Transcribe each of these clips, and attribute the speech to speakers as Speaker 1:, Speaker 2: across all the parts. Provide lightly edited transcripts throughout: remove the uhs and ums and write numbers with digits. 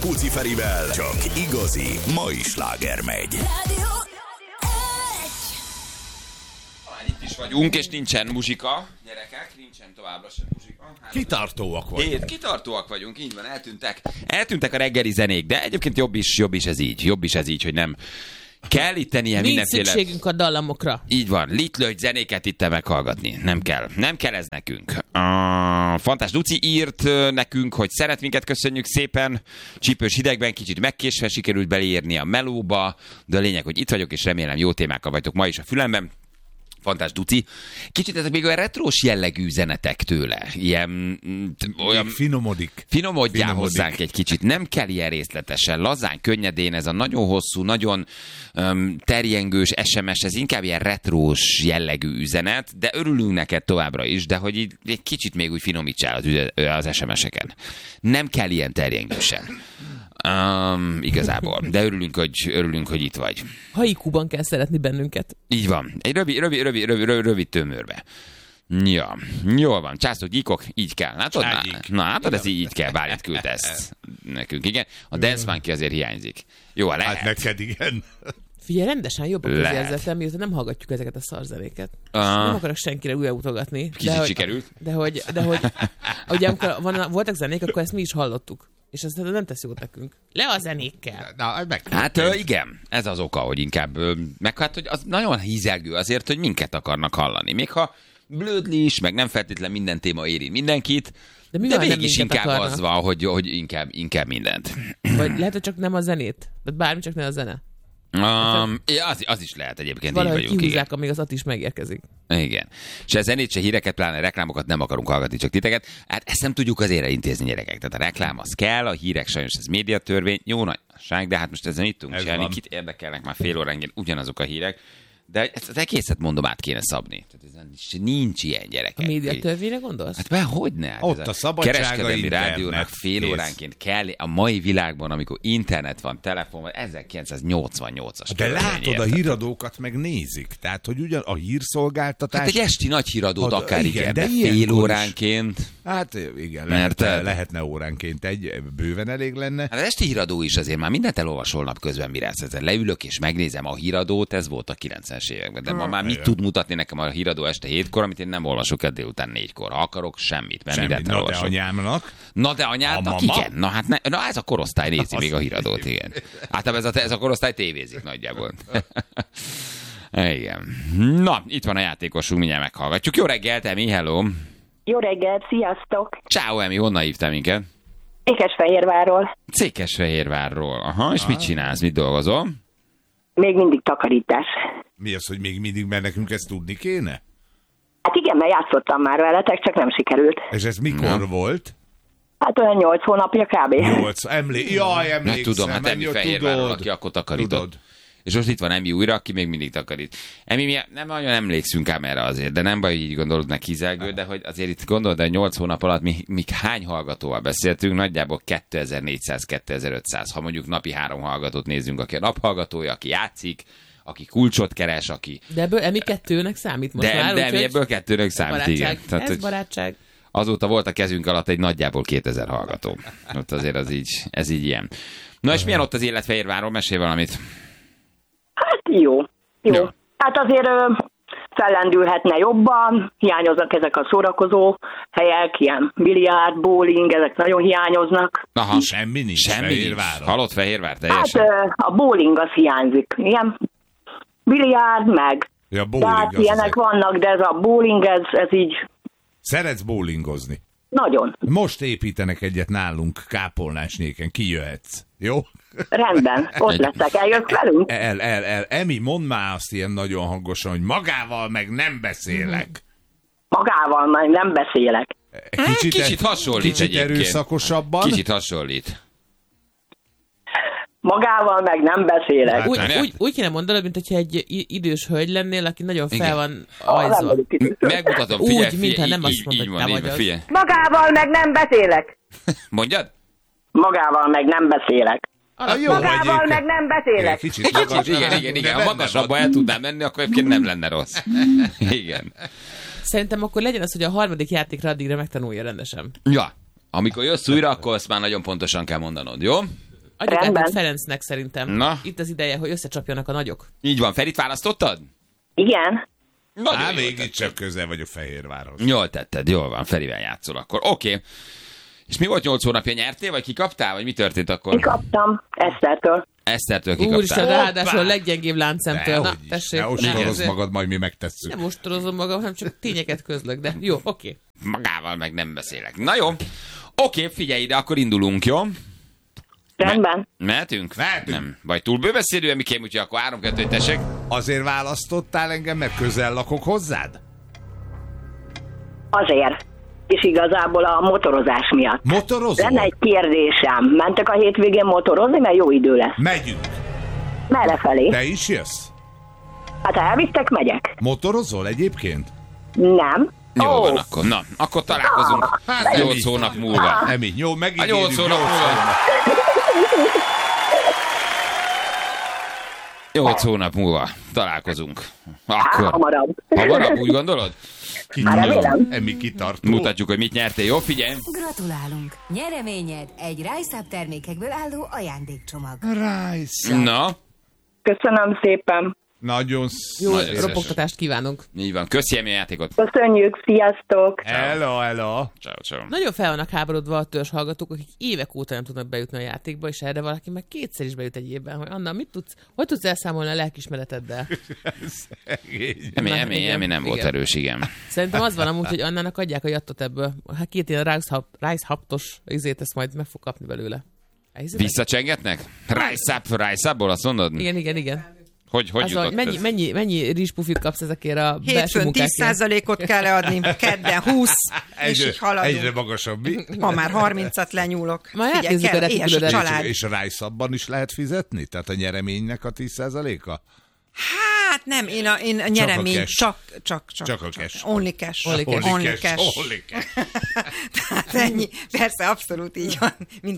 Speaker 1: Puci Ferivel csak igazi mai sláger megy.
Speaker 2: Itt is vagyunk, és nincsen muzsika, gyerekek, nincsen továbbra sem muzsika.
Speaker 3: Kitartóak vagyunk.
Speaker 2: Kitartóak vagyunk, így van, eltűntek a reggeli zenék, de egyébként jobb is ez így, hogy nem kell itten ilyen
Speaker 4: nincs
Speaker 2: mindenféle...
Speaker 4: szükségünk a dallamokra.
Speaker 2: Így van, litlőgy zenéket itt meghallgatni. Nem kell ez nekünk. Fantás Luci írt nekünk, hogy szeret minket, köszönjük szépen. Csípős hidegben kicsit megkésve sikerült beleírni a melóba, de a lényeg, hogy itt vagyok, és remélem jó témákkal vagytok ma is a fülemben. Fantás Duci. Kicsit ezek még olyan retrós jellegű üzenetek tőle. Ilyen... olyan finomodjál hozzánk egy kicsit. Nem kell ilyen részletesen. Lazán, könnyedén ez a nagyon hosszú, nagyon terjengős SMS, ez inkább ilyen retrós jellegű üzenet, de örülünk neked továbbra is, de hogy így egy kicsit még úgy finomítsál az SMS-eken. Nem kell ilyen terjengősen. Igazából. De örülünk, hogy itt vagy.
Speaker 4: Haikuban kell szeretni bennünket.
Speaker 2: Így van. Egy rövid tömörbe. Ja, jól van. Császok, gyíkok, így kell. Látod? Látod, ez így kell. Bálint küldte ezt nekünk. Igen. A Dance Monkey azért hiányzik. Jó, lehet.
Speaker 3: Hát neked igen.
Speaker 4: Figyelj, rendesen jobb a közérzetem, miután nem hallgatjuk ezeket a szarzenéket. Nem akarok senkire újra utogatni.
Speaker 2: Kicsit sikerült.
Speaker 4: De hogy ugye amikor voltak zenék, akkor ezt mi is hallottuk. És ez nem tesz jót nekünk. Le a zenékkel.
Speaker 2: Igen, ez az oka, hogy inkább hogy az nagyon hízelgő azért, hogy minket akarnak hallani. Még ha blödli is, meg nem feltétlen minden téma éri mindenkit, de mégis inkább akarnak? Az van, hogy inkább mindent.
Speaker 4: Vagy lehet, hogy csak nem a zenét? De bármi, csak ne a zene.
Speaker 2: Az is lehet egyébként.
Speaker 4: Valahogy kihúzzák, amíg az Ati is megérkezik.
Speaker 2: Igen. Se zenét, se híreket, pláne reklámokat nem akarunk hallgatni, csak titeket. Hát ezt nem tudjuk azért intézni, gyerekek. Tehát a reklám az kell, a hírek sajnos ez médiatörvény, jó nagyság, de hát most ezzel mit tudunk csinálni? Kit érdekelnek már fél óránként ugyanazok a hírek. De ezt az egészet mondom át kéne szabni. Tehát nincs ilyen, gyerekek.
Speaker 4: A médiatörvényre gondolsz?
Speaker 2: Hát hogyne?
Speaker 3: Ott a szabadsága
Speaker 2: kereskedelmi
Speaker 3: internet.
Speaker 2: Rádiónak fél óránként kell a mai világban, amikor internet van, telefon van, 1988-as.
Speaker 3: De látod, a híradókat meg nézik. Tehát, hogy ugyan a hírszolgáltatás...
Speaker 2: Hát egy esti nagy híradót akár igen, de fél óránként...
Speaker 3: Hát igen, lehetne óránként bőven elég lenne.
Speaker 2: Hát az esti híradó is azért már mindent elolvasol nap közben, mire leülök és megnézem a híradót, ez volt a 90-es években. De ma már mit tud mutatni nekem a híradó este 7-kor, amit én nem olvasok el délután 4-kor. Ha akarok, semmit, mert mindent elolvasok. Na de anyámnak igen. Na ez a korosztály nézi még a híradót, igen. Általában ez a korosztály tévézik nagyjából. Igen. Na, itt van a játékosunk, mindjárt meghallgatjuk. Jó reggelt, Emi, hello!
Speaker 5: Jó reggelt, sziasztok!
Speaker 2: Ciao, Emi, honnan hívtál minket?
Speaker 5: Székesfehérvárról.
Speaker 2: Székesfehérvárról. Aha, és mit csinálsz, mit dolgozol?
Speaker 5: Még mindig takarítás.
Speaker 3: Mi az, hogy még mindig, mert nekünk ezt tudni kéne?
Speaker 5: Hát igen, mert játszottam már veletek, csak nem sikerült.
Speaker 3: És ez mikor volt?
Speaker 5: Hát olyan 8 hónapja kb.
Speaker 3: 8, emlékszem.
Speaker 2: Nem tudom, hát Emi Fehérvárról, aki akkor takarított. Tudod. És most itt van Emi újra, aki még mindig takarít. Emi, mi nem nagyon emlékszünk ám erre azért, de nem baj, hogy így gondolod meg hízelgő, de hogy azért itt gondolod, hogy 8 hónap alatt mi hány hallgatóval beszéltünk, nagyjából 2400-2500, ha mondjuk napi 3 hallgatót nézzünk, aki a naphallgatója, aki játszik, aki kulcsot keres, aki...
Speaker 4: De ebből Emi 2-nek számít most már.
Speaker 2: De Emi ebből 2-nek számít, igen.
Speaker 4: Tehát, ez barátság.
Speaker 2: Azóta volt a kezünk alatt egy nagyjából 2000 hallgató. Ott azért ez így ilyen. Na és milyen ott az élet Fehérvárról? Mesélj valamit.
Speaker 5: Hát jó. Hát azért fellendülhetne jobban, hiányoznak ezek a szórakozó helyek, ilyen biliárd, bowling, ezek nagyon hiányoznak.
Speaker 2: Aha,
Speaker 3: semmi nincs.
Speaker 2: Halott Fehérvár teljesen?
Speaker 5: Hát a bowling az hiányzik, ilyen biliárd meg.
Speaker 3: Ja, bowling,
Speaker 5: tehát ilyenek vannak, de ez a bowling, ez így...
Speaker 3: Szeretsz bowlingozni?
Speaker 5: Nagyon.
Speaker 3: Most építenek egyet nálunk Kápolnásnéken, kijöhetsz, jó?
Speaker 5: Rendben, ott leszek, eljössz velünk?
Speaker 3: Emi, mondd már azt ilyen nagyon hangosan, hogy magával meg nem beszélek.
Speaker 5: Magával meg nem beszélek.
Speaker 2: Kicsit hasonlít
Speaker 3: kicsit erőszakosabban.
Speaker 2: Kicsit hasonlít.
Speaker 5: Magával meg nem beszélek.
Speaker 4: Úgy kéne mondanod, mint hogyha egy idős hölgy lennél, aki nagyon fel van ajzva.
Speaker 2: Megmutatom, figyelj.
Speaker 4: Úgy, mintha nem azt mondod, hogy te vagy az.
Speaker 5: Magával meg nem beszélek.
Speaker 2: Mondjad?
Speaker 5: Magával meg nem beszélek.
Speaker 6: Magával meg nem beszélek.
Speaker 2: Kicsit, igen. Ha magasabban el tudnám menni, akkor egyébként nem lenne rossz. Igen.
Speaker 4: Szerintem akkor legyen az, hogy a harmadik játékra addigra megtanulja rendesen.
Speaker 2: Ja. Amikor jössz újra, akkor azt már nagyon pontosan kell mondanod, jó?
Speaker 4: Adjuk
Speaker 5: Rendben.
Speaker 4: át Ferencnek szerintem.
Speaker 2: Na.
Speaker 4: Itt az ideje, hogy összecsapjanak a nagyok.
Speaker 2: Így van, Ferit választottad?
Speaker 5: Igen.
Speaker 2: Nagyon jól
Speaker 3: Végig
Speaker 2: tetted.
Speaker 3: csak közel vagyok Fehérvárhoz.
Speaker 2: Jól tetted, jól van, Ferivel játszol akkor. Oké. És mi volt 8 hónapja, nyertél, vagy kikaptál, vagy mi történt akkor?
Speaker 5: Kikaptam Esztertől.
Speaker 2: Esztertől
Speaker 4: Úristen,
Speaker 2: kikaptál.
Speaker 4: ráadásul a leggyengébb láncszemtől. Na, tessék.
Speaker 3: Ne ostorozz magad, majd mi megtesszük.
Speaker 4: Nem ostorozom magam, hanem csak tényeket közlök, de jó, oké.
Speaker 2: Magával meg nem beszélek. Na jó. Oké, figyelj ide, akkor indulunk, jó?
Speaker 5: Rendben.
Speaker 2: Mehetünk?
Speaker 3: Mehetünk.
Speaker 2: Nem. Vagy túl bőbeszédő, Mikém, úgyhogy akkor 3-2, tessék.
Speaker 3: Azért választottál engem, mert közel lakok hozzád?
Speaker 5: Azért. És igazából a motorozás miatt.
Speaker 3: Motorozol?
Speaker 5: Lenne egy kérdésem. Mentek a hétvégén motorozni, mert jó idő lesz.
Speaker 3: Megyünk.
Speaker 5: Merre felé?
Speaker 3: Te is jössz?
Speaker 5: Hát ha elvittek, megyek.
Speaker 3: Motorozol egyébként?
Speaker 5: Nem.
Speaker 2: Jó
Speaker 5: Ó,
Speaker 2: van akkor. Na, akkor találkozunk
Speaker 3: Hát,
Speaker 2: 8 hónap múlva.
Speaker 3: Emi, jó,
Speaker 2: A
Speaker 3: megígérjük.
Speaker 2: 8 hónap múlva. 8 hónap múlva találkozunk. Akkor.
Speaker 5: Hamarabb.
Speaker 2: Hamarabb, úgy gondolod?
Speaker 5: Remélem.
Speaker 3: Emi kitartó.
Speaker 2: Mutatjuk, hogy mit nyertél. Jó, figyelj.
Speaker 7: Gratulálunk! Nyereményed egy RiceUp termékekből álló ajándékcsomag.
Speaker 2: Na,
Speaker 5: Köszönöm szépen.
Speaker 3: Nagyon
Speaker 4: Jó
Speaker 2: Nagyon szépen.
Speaker 4: ropogtatást kívánunk.
Speaker 2: így van. Köszi a játékot.
Speaker 5: Köszönjük, sziasztok.
Speaker 3: Hello.
Speaker 2: Ciao, ciao.
Speaker 4: Nagyon fel vannak háborodva a törzs hallgatók, akik évek óta nem tudnak bejutni a játékba, és erre valaki meg kétszer is bejut egy évben. Hogy Anna, hogy tudsz elszámolni a lelkismereteddel?
Speaker 2: Emi nem volt
Speaker 4: igen.
Speaker 2: erős, igen.
Speaker 4: Szerintem az van amúgy, hogy Annának adják a jattot ebből. Hát 2 ilyen RiceUp-os izét, ezt majd meg fog kapni belőle. Elhiszitek?
Speaker 2: Visszacsengetnek? Rise-up-ból azt mondod?
Speaker 4: Igen.
Speaker 2: Hogy
Speaker 4: Az, hogy
Speaker 2: jutott?
Speaker 4: mennyi rizspufit kapsz ezekért a belső
Speaker 8: Hétfőn
Speaker 4: munkákért?
Speaker 8: 10%-ot kell leadni, kedden 20, és így haladunk.
Speaker 3: Egyre magasabb. Mi?
Speaker 8: Ma már 30-at lenyúlok.
Speaker 4: Majd
Speaker 8: Figyelj,
Speaker 4: átnézzük a
Speaker 8: kell, éhes a
Speaker 4: retikülödet.
Speaker 8: család.
Speaker 3: És a Rice-abban is lehet fizetni? Tehát a nyereménynek a 10%-a?
Speaker 8: Hát nem, én a nyeremény
Speaker 3: cash.
Speaker 8: csak
Speaker 3: Csak a cash.
Speaker 8: Only cash.
Speaker 4: Only cash.
Speaker 8: Only cash.
Speaker 3: Only cash.
Speaker 8: Tehát ennyi. Persze, abszolút így van.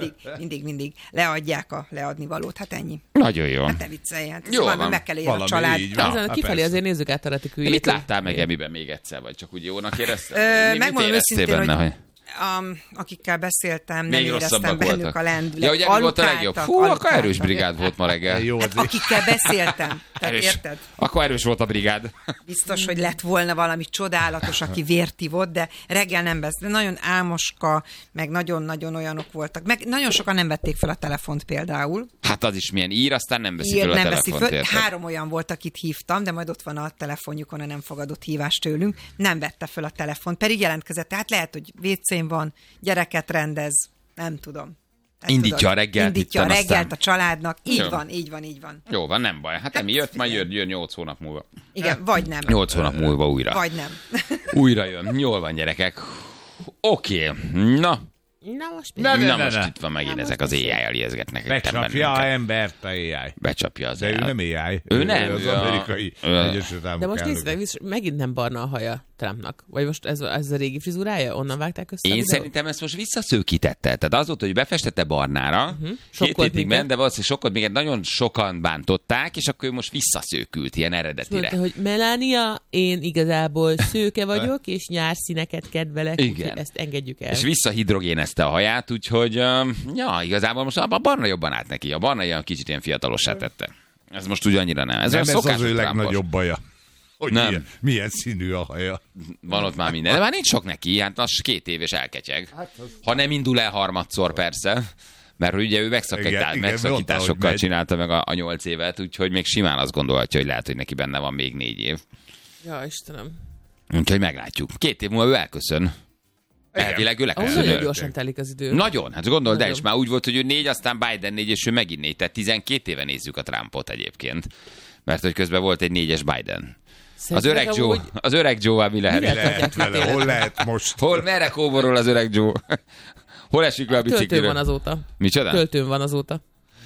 Speaker 8: Mindig leadják a leadnivalót. Hát ennyi.
Speaker 2: Nagyon jó.
Speaker 8: Hát ne viccelj, hát
Speaker 2: Jó
Speaker 8: valami
Speaker 2: van.
Speaker 8: meg kell élni a
Speaker 3: Valami
Speaker 8: család.
Speaker 3: így van.
Speaker 4: Ezen
Speaker 3: Hát
Speaker 4: kifelé
Speaker 3: persze.
Speaker 4: azért nézzük át a retiküljét.
Speaker 2: Mit láttál meg Emiben még egyszer, vagy csak úgy jónak érezted? Mit
Speaker 8: Megmondom
Speaker 2: éreztél
Speaker 8: őszintén,
Speaker 2: benne,
Speaker 8: hogy akikkel beszéltem, nem
Speaker 2: még
Speaker 8: éreztem
Speaker 2: rosszabbak
Speaker 8: bennük
Speaker 2: voltak.
Speaker 8: a lendület.
Speaker 2: Ja, ugye mi volt a legjobb? Fú, akkor erős brigád volt ma reggel.
Speaker 3: Jó,
Speaker 8: Hát akikkel beszéltem, tehát
Speaker 2: Erős.
Speaker 8: érted?
Speaker 2: Akkor erős volt a brigád.
Speaker 8: Biztos, hogy lett volna valami csodálatos, aki vért ivott, de reggel nem beszélt. Nagyon álmoska, meg nagyon-nagyon olyanok voltak. Meg nagyon sokan nem vették fel a telefont például.
Speaker 2: Hát az is milyen ír, aztán nem veszi fel a
Speaker 8: Nem veszi
Speaker 2: telefont,
Speaker 8: föl.
Speaker 2: érted?
Speaker 8: 3 olyan volt, akit hívtam, de majd ott van a telefonjukon a nem fogadott hívást tőlünk. Nem vette fel a telefont, pedig jelentkezett. Tehát lehet, hogy WC-n van, gyereket rendez, nem tudom. Hát
Speaker 2: Indítja
Speaker 8: tudod,
Speaker 2: a reggelt
Speaker 8: Indítja a
Speaker 2: itten,
Speaker 8: reggelt
Speaker 2: aztán.
Speaker 8: a családnak.
Speaker 2: Jó.
Speaker 8: Így van.
Speaker 2: Jó van, nem baj. Hát Emi jött, majd jön 8 hónap múlva.
Speaker 8: Igen, vagy nem.
Speaker 2: 8 hónap múlva újra.
Speaker 8: Vagy nem.
Speaker 2: Újra jön. Jól van, gyerekek. Oké. Na.
Speaker 4: Na most
Speaker 2: Na most itt van megint ezek az AI-jal ijeszgetnek.
Speaker 3: becsapja a embert a AI.
Speaker 2: Becsapja az
Speaker 3: De ő
Speaker 2: AI.
Speaker 3: nem AI.
Speaker 2: Ő nem,
Speaker 3: Az
Speaker 2: ő a-
Speaker 3: amerikai
Speaker 2: ő a-
Speaker 3: Egyesült Államok
Speaker 4: De most nézd
Speaker 3: elnöke.
Speaker 4: meg, megint nem barna a haja Trumpnak. Vagy most ez a régi frizurája? Onnan vágták össze? a
Speaker 2: Én
Speaker 4: videót?
Speaker 2: szerintem ezt most visszaszőkítette. Tehát az volt, hogy befestette barnára, 2
Speaker 4: Sokkolt
Speaker 2: hétig
Speaker 4: minket.
Speaker 2: ment, de valószínűleg sokkot még nagyon sokan bántották, és akkor ő most visszaszőkült ilyen
Speaker 4: Mondta,
Speaker 2: eredetire.
Speaker 4: hogy Melania, én igazából szőke vagyok, és nyárszíneket kedvelek,
Speaker 2: Igen.
Speaker 4: úgyhogy ezt engedjük el.
Speaker 2: És visszahidrogénezte a haját, úgyhogy ja, igazából most a barna jobban állt neki. A barna ilyen kicsit ilyen fiatalossá tette. Ez most úgy annyira nem. Ez
Speaker 3: Nem,
Speaker 2: olyan
Speaker 3: ez az
Speaker 2: szokásos
Speaker 3: ő
Speaker 2: Trumpos.
Speaker 3: legnagyobb baja. Hogy
Speaker 2: Nem.
Speaker 3: milyen színű a haja.
Speaker 2: Van ott már minden. De már nincs sok neki, hát az 2 év és elketyeg. Ha nem indul el harmadszor persze, mert ugye ő
Speaker 3: Igen, mondta, hogy
Speaker 2: megszakításokkal
Speaker 3: megy.
Speaker 2: csinálta meg a 8 évet, úgyhogy még simán azt gondolhatja, hogy lehet, hogy neki benne van még 4 év.
Speaker 4: Ja, Istenem.
Speaker 2: Úgyhogy meglátjuk. 2 év múlva ő elköszön. Elvileg ő
Speaker 4: Ahhoz
Speaker 2: leköszön.
Speaker 4: nagyon gyorsan telik az idő.
Speaker 2: Nagyon, hát gondold el,
Speaker 4: Nagyon.
Speaker 2: és már úgy volt, hogy ő 4, aztán Biden 4, és ő megint 4, tehát 12 éve nézzük a Trumpot egyébként. Mert hogy közben volt egy 4-es Biden. Az öreg
Speaker 4: Szerinted
Speaker 2: Joe,
Speaker 4: amúgy
Speaker 2: az öreg Joe-val mi lehet?
Speaker 4: Mire?
Speaker 3: Lehet vele, hol lehet most?
Speaker 2: Merre kóborol az öreg Joe? Hol esik le a
Speaker 4: Töltőn van
Speaker 2: bicikliről?
Speaker 4: azóta.
Speaker 2: Micsoda?
Speaker 4: Töltőn van azóta.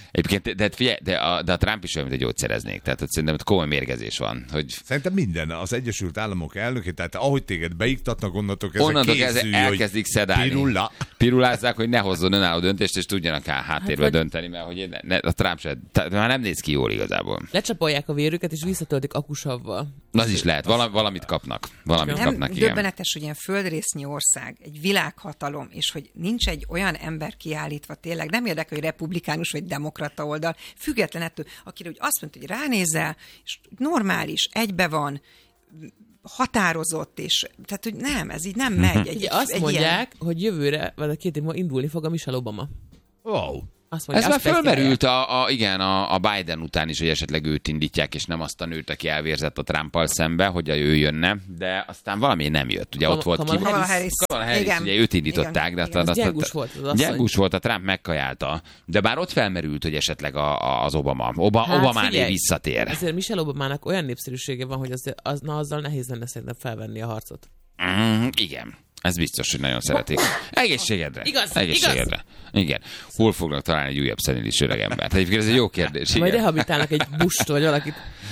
Speaker 2: Egyébként, de figyelj, de a Trump is olyan, mint a gyógyszereznék. Tehát hogy szerintem komoly mérgezés van. Hogy...
Speaker 3: Szerintem minden. Az Egyesült Államok elnöke, tehát ahogy téged beiktatnak, onnantól kezdve
Speaker 2: elkezdik szedálni. Pirulázzák, hogy ne hozzon önálló döntést, és tudjanak háttérbe dönteni, mert hogy a Trump se, már nem néz ki jól igazából.
Speaker 4: Lecsapolják a vérüket, és visszatöltik akusavval.
Speaker 2: Az is lehet. Valamit kapnak. Igen.
Speaker 8: Döbbenetes, hogy ilyen földrésznyi ország, egy világhatalom, és hogy nincs egy olyan ember kiállítva tényleg, nem érdekel, hogy republikánus vagy demokrata oldal, független ettől, akire úgy azt mondta, hogy ránézel, és normális, egybe van, határozott, és tehát, hogy nem, ez így nem megy.
Speaker 4: Azt mondják, hogy jövőre, vagy a 2 év múlva indulni fog a Michelle Obama.
Speaker 3: Wow.
Speaker 2: Ez már fölmerült a Biden után is, hogy esetleg őt indítják, és nem azt a nőt, aki elvérzett a Trumpal szembe, hogy ő jönne, de aztán valami nem jött. Ugye ott volt
Speaker 8: Kamala Harris.
Speaker 2: Ugye őt indították, de
Speaker 4: gyengús
Speaker 2: volt, a Trump megkajálta. De bár ott felmerült, hogy esetleg az Obamáné visszatér.
Speaker 4: Azért Michelle Obamának olyan népszerűsége van, hogy azzal nehéz lenne szerintem felvenni a harcot.
Speaker 2: Igen. Ez biztos, hogy nagyon szeretik. Egészségedre.
Speaker 4: Igaz.
Speaker 2: Igen. Hol fognak találni egy újabb szenilis öreg embert? Egyébként ez egy jó kérdés.
Speaker 4: Majd rehabilitálnak egy Busht vagy valakit.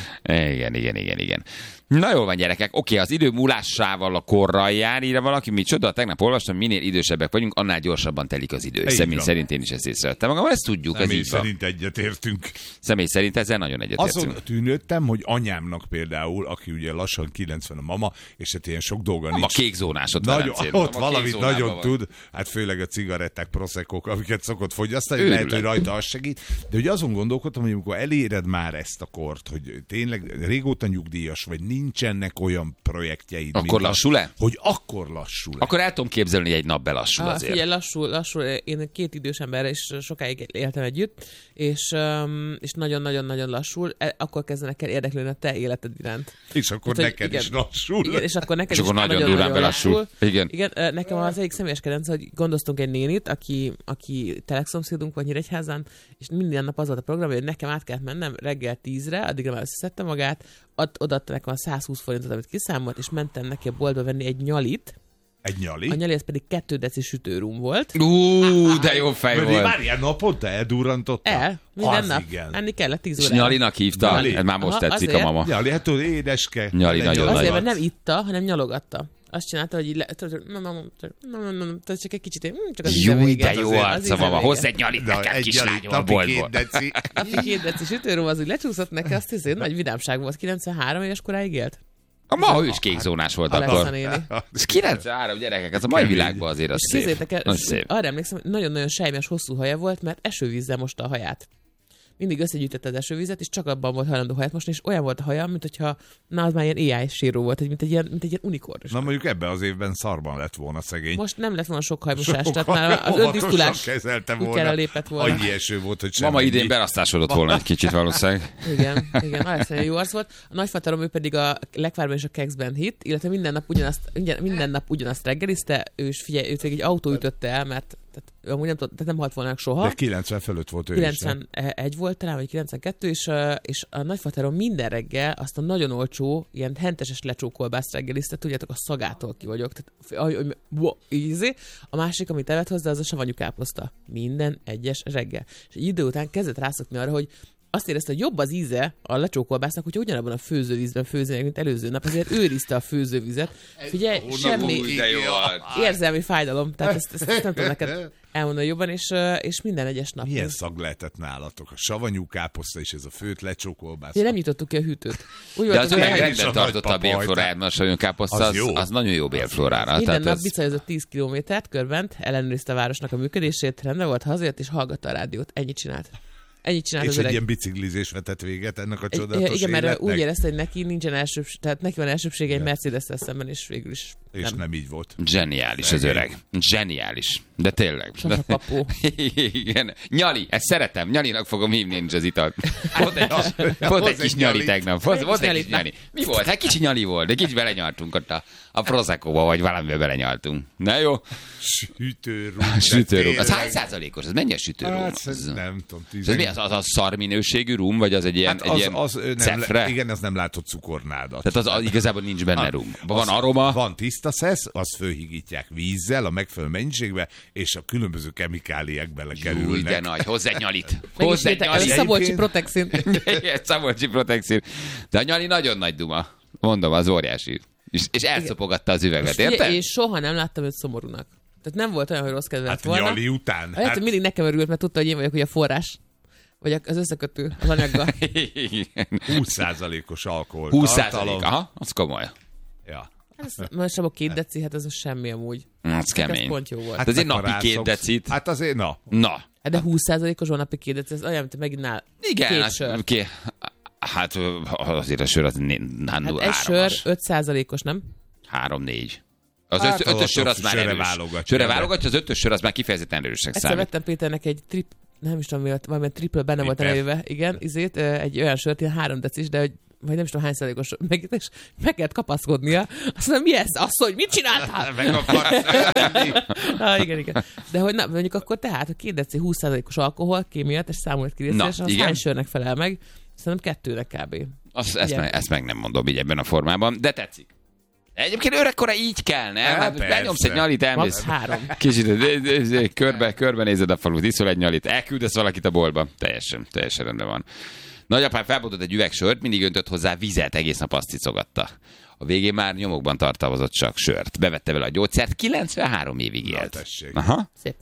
Speaker 2: Igen. Na jól van, gyerekek. Oké, az idő múlásával a korral jár, írja valaki. Micsoda? Tegnap olvastam, minél idősebbek vagyunk, annál gyorsabban telik az idő. Személy szerint én is ezt észrevettem magam. Ezt tudjuk.
Speaker 3: Személy szerint egyetértünk.
Speaker 2: Személy szerint ezzel nagyon egyetértünk.
Speaker 3: Azon tűnődtem, hogy anyámnak például, aki ugye lassan 90 a mama, és hát ilyen sok dolga nincs.
Speaker 2: A kékzónásot
Speaker 3: ott valamit nagyon tud, hát főleg a cigaretták, proszekok, amiket szokott fogyasztani, lehet, hogy rajta az segít. De ugye azon gondolkodtam, hogy amikor eléred már ezt a kort, hogy tényleg régóta nyugdíjas vagy, nincsenek olyan projektjeid.
Speaker 2: Akkor lassul-e?
Speaker 3: Hogy akkor lassul-e?
Speaker 2: Akkor el tudom képzelni, hogy egy nap belassul azért.
Speaker 4: Figyelj, lassul. Én 2 idős emberrel is sokáig éltem együtt, és nagyon-nagyon-nagyon lassul. Akkor kezdenek el érdeklődni a te életed iránt.
Speaker 3: És akkor neked is lassul.
Speaker 4: Igen, és akkor neked
Speaker 2: is nagyon durván belassul.
Speaker 4: Igen, nekem az egyik személyes kedvenc, hogy gondoztunk egy nénit, aki telexomszédunk vagy Nyíregyházán, és minden nap az volt a program, hogy nekem át kellett mennem reggel 10-re, addigra már összeszedte magát, odaadta nekem a 120 forintot, amit kiszámolt, és mentem neki a boltba venni egy nyalit.
Speaker 3: Egy nyali?
Speaker 4: A nyali az pedig 2 deci sütőrum volt.
Speaker 2: De jó fej volt.
Speaker 3: Már ilyen naponta eldurrantotta?
Speaker 4: Minden nap. Enni kellett 10 órára.
Speaker 2: És nyalinak hívta? Már most tetszik a mama.
Speaker 3: Nyali, hát tudod, édeske.
Speaker 2: Nyali nagyon nagy.
Speaker 4: Azért, mert nem itta, hanem nyalogatta. Azt csinálta, hogy így csak egy kicsit, csak az
Speaker 2: jó, de jó arca, mama. Hozz egy nyalit nekem, kislányom a boltból.
Speaker 4: Napi 2 deci sütőrum, az úgy lecsúszott neki, azt hiszem, nagy vidámság volt. 93 éves koráig élt.
Speaker 2: Ma ő is kékzónás volt akkor. És 93 gyerekek, ez a mai világban azért az szép.
Speaker 4: Arra emlékszem, hogy nagyon-nagyon sejmes, hosszú haja volt, mert esővízzel mosta a haját. Mindig összegyűjtette az esővizet, és csak abban volt hajlandó haját mosni, és olyan volt a haja, mint hogyha az már ilyen AI síró volt, mint egy ilyen unikorn.
Speaker 3: Na mondjuk ebben az évben szarban lett volna szegény.
Speaker 4: Most nem lett volna sok hajmosás, tehát már az öntisztulás
Speaker 3: volna.
Speaker 4: lépett volna.
Speaker 3: Annyi eső volt, hogy semmi.
Speaker 2: Mama idén berasztásodott volna egy kicsit valószínűleg.
Speaker 4: Igen, nagyon jó arc volt. A nagyfaterom ő pedig a Lekvárban és a Kekszben hitt, illetve minden nap ugyanazt reggelizte, ő is figyelj, őt egy autó ütötte el, mert tehát, amúgy nem halt volna soha.
Speaker 3: De 90 fölött volt ő
Speaker 4: 91 volt talán, vagy 92, és a nagyfaterom minden reggel azt a nagyon olcsó, ilyen henteses lecsókolbászt reggelizte, tudjátok, a szagától ki vagyok. Tehát, easy. A másik, amit evett hozzá, az a savanyú káposzta. Minden egyes reggel. És egy idő után kezdett rászokni arra, hogy azt érezte, hogy jobb az íze a lecsókolbásznak, hogyha ugyanabban a főzővízben főzőnek, mint előző nap, azért őrizte a főzővizet. Figyelj, semmi érzelmi fájdalom, tehát ezt nem tudom neked elmondani jobban, és minden egyes nap.
Speaker 3: Milyen szag lehetett nálatok? A savanyú káposzta és ez a főt lecsókolbász.
Speaker 4: Nem nyitottuk ki a hűtőt.
Speaker 2: De az meg rendben tartotta a bélfloráját, mert a savanyú káposzta az nagyon jó bélflorára.
Speaker 4: Minden nap bicajozott 10 kilométert körbent, ellenőrizte a városnak a működését, rendben volt, hazajött és hallgatta a rádiót. Ennyit csinált.
Speaker 3: És egy ilyen biciklizés vetett véget ennek a csodálatos
Speaker 4: igen, mert
Speaker 3: életnek.
Speaker 4: úgy érezte, hogy neki nincsen tehát neki van elsőbsége egy Mercedes-tel szemben, és végül is
Speaker 3: és nem így volt.
Speaker 2: Zseniális az öreg. Zseniális. De tényleg. Igen. Nyali, ezt szeretem. Nyalinak fogom hívni én is az italt. Volt egy kis nyali tegnap. Volt egy kis nyali. Mi volt? Hát kicsi nyali volt, de kicsit belenyaltunk ott a Prosecco-ba, vagy valamivel belenyaltunk. Na jó. Sütőrum. Az hány százalékos? Az mennyi a sütőrum?
Speaker 3: Nem tudom.
Speaker 2: Az a szar minőségű rum, vagy az egy ilyen cefre?
Speaker 3: Igen, az nem látott cukornádat.
Speaker 2: Tehát az igazából nincs benne rum. Van aroma.
Speaker 3: Van tiszta szesz, azt fölhigítják vízzel a megfelelő mennyiségbe, és a különböző kemikáliák belekerülnek.
Speaker 2: Új, de nagy, hozzá egy nyalit.
Speaker 4: Hozzá egy nyalit. Szabolcsi Protexin.
Speaker 2: Szabolcsi Protexin. De a nyali nagyon nagy duma. Mondom, az óriási. És elszopogatta az üveget, érted?
Speaker 4: És soha nem láttam őt szomorúnak. Tehát nem volt olyan, hogy rossz kedve volna.
Speaker 3: Nyali után.
Speaker 4: Hát mindig nekem örült, mert tudta, hogy én vagyok ugye a forrás. Vagy az összekötő az anyaggal.
Speaker 3: 20%-os alkohol.
Speaker 2: 20%, aha, az komoly.
Speaker 3: Ja.
Speaker 4: Most sem a 2 deci, hát ez semmi amúgy.
Speaker 2: Az kemény.
Speaker 4: Ez pont jó volt.
Speaker 2: Hát azért napi 2 decit.
Speaker 3: Hát azért, na.
Speaker 4: Hát de 20%-os van napi 2 deci, ez olyan, mint megint nál.
Speaker 2: Igen,
Speaker 4: 2 sör.
Speaker 2: Hát azért a sör az
Speaker 4: hát egy sör 5%-os, nem?
Speaker 2: 3-4. Az 5-ös sör az már erős. Sörre válogatja, az 5-ös sör az már kifejezetten erősnek számít.
Speaker 4: Egyszer vettem Péternek egy nem is tudom, valamilyen triple benne volt a nevébe, igen, egy olyan sört, ilyen 3 decis, de vagy nem is tudom hány százalékos, és meg kellett kapaszkodnia. Azt mondom, mi ez? Azt, hogy mit csináltál? Igen. De hogy na, mondjuk akkor tehát a 2 deci 20%-os alkohol, kémiát, és számolt ki részre, és az hány sörnek felel meg? Szerintem 2-nek kb.
Speaker 2: Ezt meg nem mondom így ebben a formában, de tetszik. Egyébként öregkora így kell, nem? Hát benyomsz egy nyalit, elmész.
Speaker 4: 3.
Speaker 2: Kicsit körbenézed a falut, iszol egy nyalit, elküldesz valakit a boltba. Teljesen rendben van. Nagyapám felbontott egy üvegsört, mindig öntött hozzá vizet, egész nap azt cicogatta. A végén már nyomokban tartalmazott csak sört. Bevette vele a gyógyszert, 93 évig élt. Aha.
Speaker 4: Szép.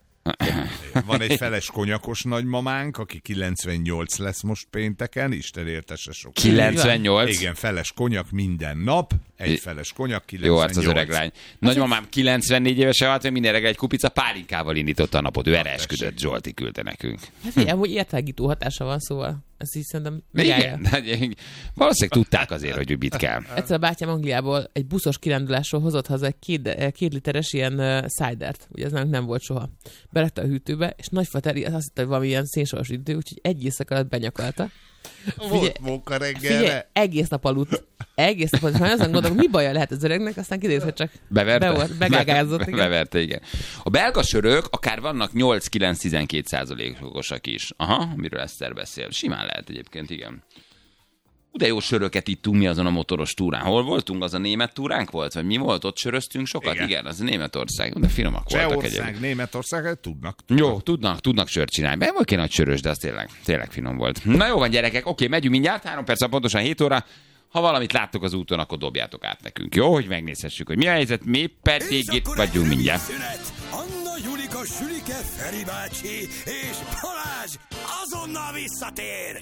Speaker 3: Van egy feles konyakos nagymamánk, aki 98 lesz most pénteken, Isten értesse sok.
Speaker 2: 98?
Speaker 3: Igen, feles konyak minden nap, egy feles konyak, 98.
Speaker 2: Jó, hát az öreg lány. Nagymamám 94 évesen volt, hogy minden reggel egy kupica pálinkával indította a napot. Ő erre esküdött, Zsolti küldte nekünk.
Speaker 4: Hát hogy értelgító hatása van, szóval ezt így szerintem
Speaker 2: megállja. Valószínűleg tudták azért, hogy mit kell.
Speaker 4: Egyszer a bátyám Angliából egy buszos kirándulásról hozott haza egy 2 literes ilyen cidert. Ugye ez nem volt soha. Belette a hűtőbe, és nagyfateri azt hitte, hogy valami ilyen szénsalas idő, úgyhogy egy éjszaka alatt benyakalta.
Speaker 3: Volt móka reggelre.
Speaker 4: Egész nap aludt. Ha azon gondolom, mi baja lehet az öregnek, aztán kiderült, hogy csak begágázott.
Speaker 2: Beverte, igen. A belga sörök akár vannak 8-9-12%-osak is. Aha, miről Eszter beszél. Simán lehet egyébként, igen. De jó söröket ittunk mi azon a motoros túrán. Hol voltunk? Az a német túránk volt? Vagy mi volt? Ott söröztünk sokat? Igen, az Németország. De finomak voltak egyébként.
Speaker 3: Németország, tudnak.
Speaker 2: Jó, tudnak sört csinálni. Ben volt nagy sörös, de az tényleg finom volt. Na jó van, gyerekek, oké, megyünk mindjárt, 3 perc, pontosan 7 óra. Ha valamit láttok az úton, akkor dobjátok át nekünk. Jó, hogy megnézhessük, hogy mi a helyzet, mi pedig itt vagyunk mindjárt.
Speaker 1: Anna, Julika, Sülike, Feri bácsi és Balázs azonnal visszatér!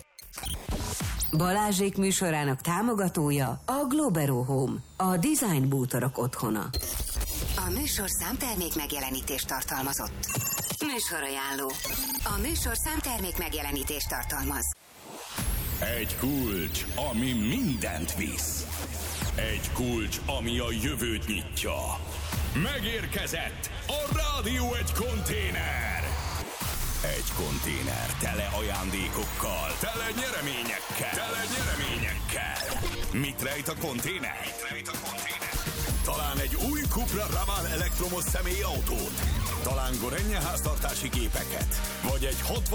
Speaker 7: Balázsék műsorának támogatója a Globero Home, a design bútorok otthona. A műsor számtermék megjelenítést tartalmazott. Műsorajánló. A műsor számtermék megjelenítést tartalmaz.
Speaker 1: Egy kulcs, ami mindent visz. Egy kulcs, ami a jövőt nyitja. Megérkezett a Rádió egy konténer. Egy konténer tele ajándékokkal, tele nyereményekkel. Mit rejt a konténer? Talán egy új Cupra Raval elektromos személyautót, talán Gorenje háztartási gépeket, vagy egy Hot